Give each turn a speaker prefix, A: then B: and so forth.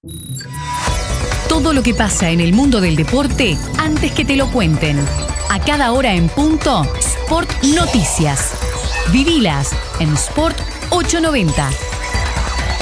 A: Todo lo que pasa en el mundo del deporte antes que te lo cuenten. A cada hora en punto, Sport Noticias. Vivilas en Sport 890.